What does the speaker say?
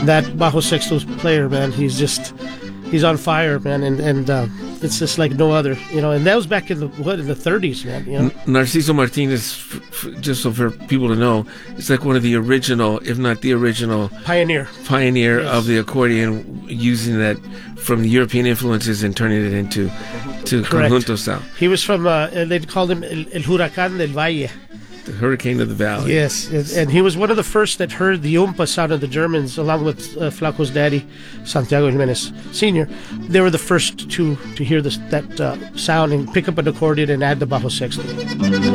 that bajo sexto player, man, he's on fire, man, and it's just like no other, and that was back in the 30s, man. Narciso Martinez, just so for people to know, is like one of the original, if not the original pioneer yes. of the accordion, using that from the European influences and turning it into conjunto style. He was from they called him El Huracán del Valle, the Hurricane of the Valley. Yes, and he was one of the first that heard the umpa sound of the Germans, along with Flaco's daddy, Santiago Jimenez Sr. They were the first to hear that sound and pick up an accordion and add the bajo sexto.